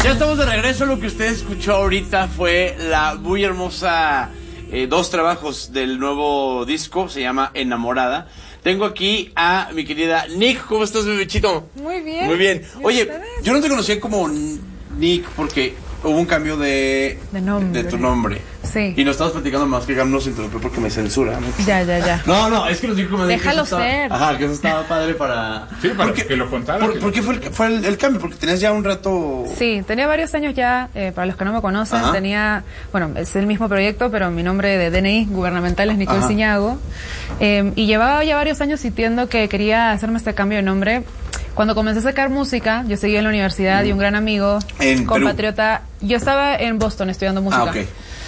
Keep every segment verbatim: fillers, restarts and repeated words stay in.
Ya estamos de regreso. Lo que usted escuchó ahorita fue la muy hermosa eh, dos trabajos del nuevo disco, se llama Enamorada. Tengo aquí a mi querida Nick. ¿Cómo estás, bebechito? Muy bien. Muy bien. Oye, yo no te conocía como Nick porque hubo un cambio de, de, nombre. de tu nombre. Sí. Y nos estabas platicando más que no se interrumpió porque me censura mucho. Ya, ya, ya. No, no, es que los dijo me Déjalo ser. Estaba, ajá, que eso estaba padre para... Sí, para porque, que lo contara. Por, ¿Por qué fue, el, fue el, el cambio? Porque tenías ya un rato... Sí, tenía varios años ya, eh, para los que no me conocen, ajá. tenía... Bueno, es el mismo proyecto, pero mi nombre de D N I gubernamental es Nicole Ciñago. Eh, y llevaba ya varios años sintiendo que quería hacerme este cambio de nombre. Cuando comencé a sacar música, yo seguía en la universidad mm. y un gran amigo, en compatriota... Perú. Yo estaba en Boston estudiando música. Ah, okay.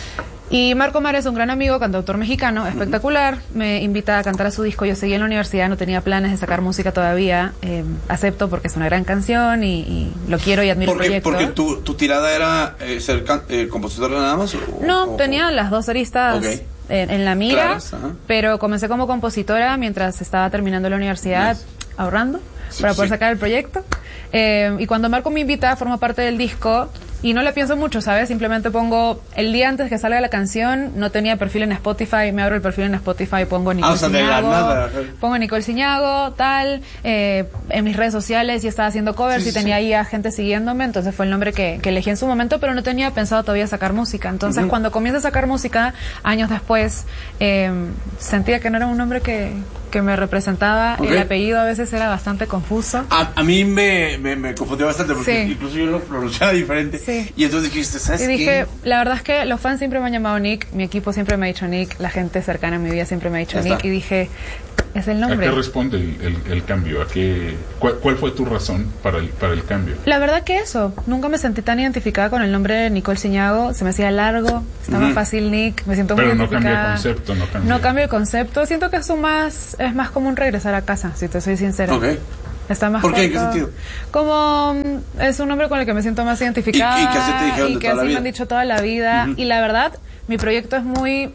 Y Marco Mares, un gran amigo, cantautor mexicano, espectacular, uh-huh. me invita a cantar a su disco. Yo seguía en la universidad, no tenía planes de sacar música todavía. Eh, acepto porque es una gran canción y, y lo quiero y admiro el proyecto. ¿Porque tu, tu tirada era eh, ser can, eh, compositora nada más? O, no, o, tenía o... las dos aristas okay. en, en la mira, Claras, pero comencé como compositora mientras estaba terminando la universidad, yes. ahorrando sí, para poder sí. sacar el proyecto. Eh, y cuando Marco me invita, forma parte del disco. Y no le pienso mucho, ¿sabes? Simplemente pongo, el día antes que salga la canción, no tenía perfil en Spotify, me abro el perfil en Spotify, pongo Nicole ah, o sea, Ciñago, de la nada. pongo Nicole Ciñago, tal, eh, en mis redes sociales y estaba haciendo covers sí, y tenía sí. ahí a gente siguiéndome, entonces fue el nombre que, que elegí en su momento, pero no tenía pensado todavía sacar música. Entonces, uh-huh. cuando comienzo a sacar música, años después, eh, sentía que no era un nombre que... que me representaba, okay. el apellido a veces era bastante confuso. A, a mí me, me, me confundió bastante porque sí. incluso yo lo pronunciaba diferente. Sí. Y entonces dijiste, ¿sabes y qué? dije, la verdad es que los fans siempre me han llamado Nick, mi equipo siempre me ha dicho Nick, la gente cercana en mi vida siempre me ha dicho ya Nick está. Y dije, es el nombre. ¿A qué responde el, el, el cambio? ¿A qué, cuál, ¿Cuál fue tu razón para el, para el cambio? La verdad que eso, nunca me sentí tan identificada con el nombre de Nicole Ciñago, se me hacía largo, estaba uh-huh. fácil Nick, me siento Pero muy no identificada. Cambia el concepto, no cambia. No cambia el concepto, siento que es más, es más como un regresar a casa, si te soy sincera. Okay. Está más ¿Por qué? corto. ¿En qué sentido? Como es un nombre con el que me siento más identificada y, y que así te dijeron y de que toda así la me han dicho toda la vida. Uh-huh. Y la verdad, mi proyecto es muy...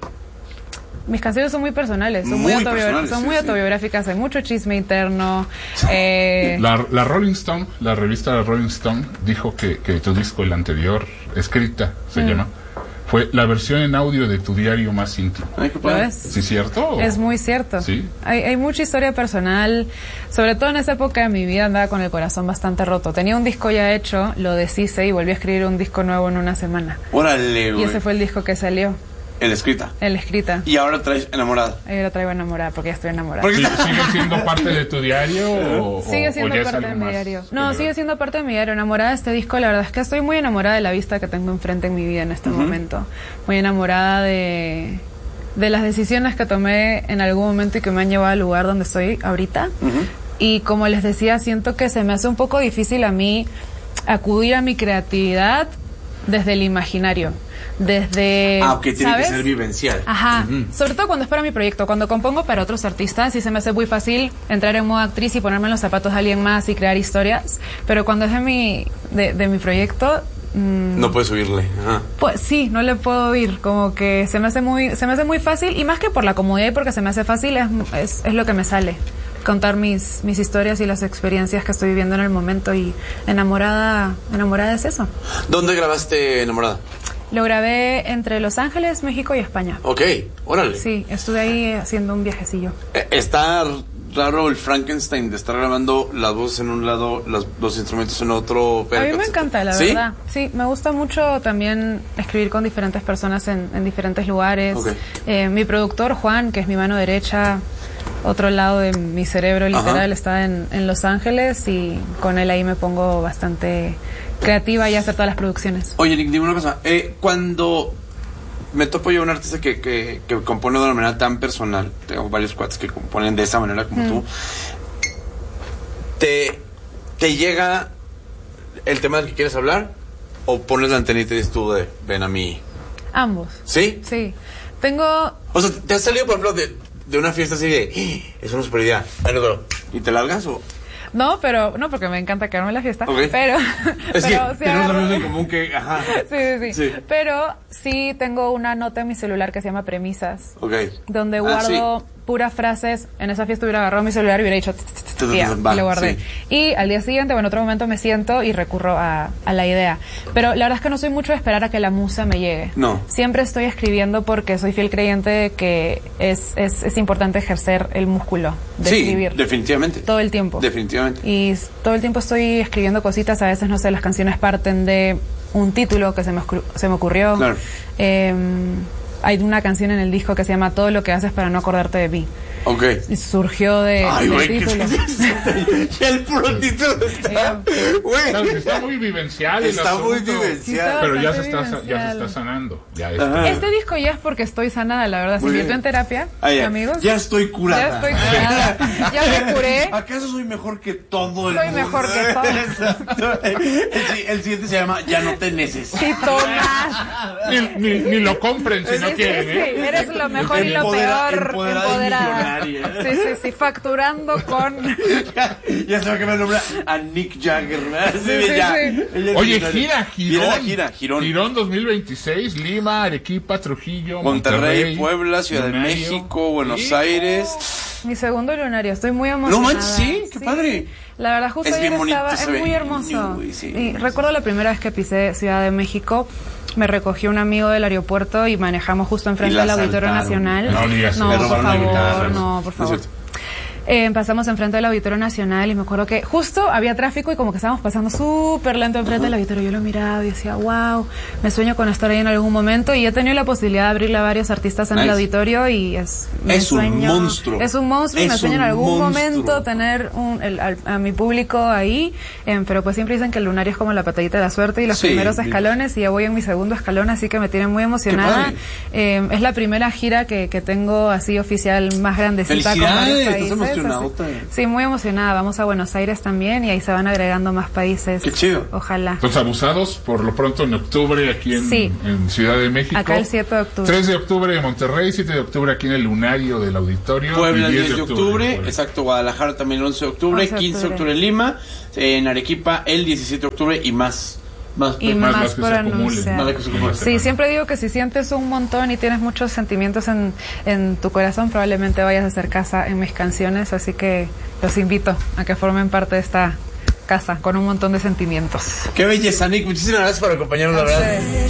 Mis canciones son muy personales, son muy, muy, autobiogra- son sí, muy sí. autobiográficas, hay mucho chisme interno. Eh... La, la Rolling Stone, la revista de Rolling Stone, dijo que, que tu disco, el anterior, Escrita, se mm. llama, fue la versión en audio de tu diario más íntimo. Ay, ¿Lo es? ¿Sí, cierto? Es muy cierto. ¿Sí? Hay, hay mucha historia personal, sobre todo en esa época de mi vida andaba con el corazón bastante roto. Tenía un disco ya hecho, lo deshice y volví a escribir un disco nuevo en una semana. Órale, güey. Y ese fue el disco que salió. El Escrita. El Escrita. Y ahora traes Enamorada. Ahora traigo Enamorada porque ya estoy enamorada. ¿Sí, ¿Sigue siendo parte de tu diario? O, sigue siendo o parte de mi diario. No, sigue siendo parte de mi diario. Enamorada de este disco, la verdad es que estoy muy enamorada de la vista que tengo enfrente en mi vida en este uh-huh. momento. Muy enamorada de, de las decisiones que tomé en algún momento y que me han llevado al lugar donde estoy ahorita. Uh-huh. Y como les decía, siento que se me hace un poco difícil a mí acudir a mi creatividad desde el imaginario. Desde... Ah, ok, tiene ¿sabes? que ser vivencial. Ajá, uh-huh. sobre todo cuando es para mi proyecto. Cuando compongo para otros artistas, sí se me hace muy fácil entrar en modo actriz y ponerme en los zapatos de alguien más y crear historias. Pero cuando es de mi, de, de mi proyecto... Mmm, no puedes oírle. Ajá. Pues sí, no le puedo oír. Como que se me hace muy, se me hace muy fácil. Y más que por la comodidad y porque se me hace fácil, es, es, es lo que me sale. Contar mis, mis historias y las experiencias que estoy viviendo en el momento. Y enamorada, enamorada es eso. ¿Dónde grabaste Enamorada? Lo grabé entre Los Ángeles, México y España. Ok, órale. Sí, estuve ahí haciendo un viajecillo. Está raro el Frankenstein de estar grabando las voces en un lado, los, los instrumentos en otro. A mí me encanta, la ¿Sí? verdad. Sí, me gusta mucho también escribir con diferentes personas en, en diferentes lugares. Okay. Eh, mi productor, Juan, que es mi mano derecha, otro lado de mi cerebro literal, Ajá. está en, en Los Ángeles y con él ahí me pongo bastante creativa y hacer todas las producciones. Oye, Nick, dime una cosa. Eh, cuando me topo yo a un artista que, que, que compone de una manera tan personal, tengo varios cuates que componen de esa manera como mm. tú, ¿te, ¿te llega el tema del que quieres hablar? ¿O pones la antenita y dices tú de ven a mí? Ambos. ¿Sí? Sí. Tengo... O sea, ¿te has salido, por ejemplo, de, de una fiesta así de es una super idea, ¿y te largas o...? No, pero, no, porque me encanta quedarme en la fiesta, okay. pero... Es pero que sí tenemos agarro... amigos en común que, ajá. Sí, sí, sí, sí. Pero sí tengo una nota en mi celular que se llama Premisas. Ok. Donde guardo ah, sí. puras frases. En esa fiesta hubiera agarrado mi celular y hubiera dicho tía, y lo guardé. Sí. Y al día siguiente, bueno, en otro momento me siento y recurro a, a la idea. Pero la verdad es que no soy mucho de esperar a que la musa me llegue. No. Siempre estoy escribiendo porque soy fiel creyente de que es, es, es importante ejercer el músculo de Sí, escribir. definitivamente. Todo el tiempo. Definitivamente. Y s- todo el tiempo estoy escribiendo cositas. A veces, no sé, las canciones parten de un título que se me, ocurrió- se me ocurrió. Claro. Eh, hay una canción en el disco que se llama Todo lo que haces para no acordarte de mí. Ok. Y surgió de, Ay, del güey, ¿qué título. ya el puro título está... Güey. Claro, está muy vivencial el Está muy asunto, vivencial. pero ya se, bastante está, ya se vivencial. está sanando. Ya Ajá. está. Este disco ya es porque estoy sanada, la verdad. Muy Si bien. yo en terapia, Ah, ya. amigos. Ya estoy curada. Ya estoy curada. Ya me curé. ¿Acaso soy mejor que todo el Soy mundo? mejor que todo. Exacto. El, si- el siguiente se llama Ya no te necesito. Sí, Tomás. Ni, ni, ni lo compren si Sí, no sí, quieren, sí, ¿eh? eres lo mejor y lo Empodera- peor. empoderada y Empoderada. millonaria. Sí, sí, sí, facturando con... ya, ya se va a cambiar el nombre a Nick Jagger, ¿verdad? Sí, sí, ya. sí. Ella es Oye, millonaria. gira, Girón. Viene la gira, Girón. Girón dos mil veintiséis, Lima, Arequipa, Trujillo, Monterrey, Monterrey, Puebla, Ciudad de Lunario. México, Buenos Sí. Aires. Mi segundo lunario, estoy muy emocionada. No manches, sí, qué padre. La verdad, justo Es ayer bien bonito estaba, ese es muy venue, hermoso. güey, sí. Y recuerdo la primera vez que pisé Ciudad de México, me recogió un amigo del aeropuerto y manejamos justo enfrente Y la del Auditorio asaltaron. Nacional. No digas no, eso. Le por robaron la guitarra. favor, no, por No es favor. cierto. Eh, pasamos enfrente del Auditorio Nacional y me acuerdo que justo había tráfico y como que estábamos pasando súper lento enfrente del auditorio. Yo lo miraba y decía, wow, me sueño con estar ahí en algún momento. Y he tenido la posibilidad de abrirle a varios artistas en Nice. el auditorio y es mi Es un sueño. monstruo. Es un monstruo y me Es sueño en un algún monstruo. momento tener un, el- al- a mi público ahí. Eh, pero pues siempre dicen que el lunario es como la patadita de la suerte y los Sí. primeros escalones y ya voy en mi segundo escalón, así que me tiene muy emocionada. padre. Eh, es la primera gira que, que tengo así oficial más grandecita con varios Felicidades, países. estás emocionada. así. Sí, muy emocionada. Vamos a Buenos Aires también y ahí se van agregando más países. Qué chido. Ojalá. Los abusados, por lo pronto en octubre aquí en, Sí. en Ciudad de México. Acá el siete de octubre. tres de octubre en Monterrey, siete de octubre aquí en el Lunario del Auditorio. Puebla y el diez de octubre, Puebla. exacto, Guadalajara también el once de octubre, once de quince de octubre. octubre en Lima, en Arequipa el diecisiete de octubre y más. Más, Y más más, las que por se acumulen. anunciar. Más las que se acumulen. Sí, siempre digo que si sientes un montón y tienes muchos sentimientos en, en tu corazón, probablemente vayas a hacer casa en mis canciones, así que los invito a que formen parte de esta casa con un montón de sentimientos. Qué belleza, Nick, muchísimas gracias por acompañarnos, la verdad.